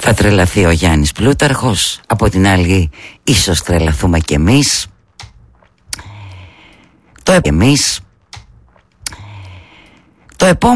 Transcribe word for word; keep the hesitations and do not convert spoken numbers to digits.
Θα τρελαθεί ο Γιάννης Πλούταρχος, από την άλλη ίσως τρελαθούμε κι εμείς. Το εμείς. Το επόμενο